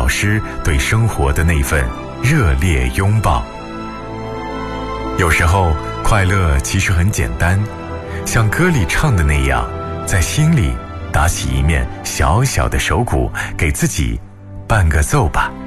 老师对生活的那份热烈拥抱。有时候快乐其实很简单，像歌里唱的那样，在心里打起一面小小的手鼓，给自己伴个奏吧。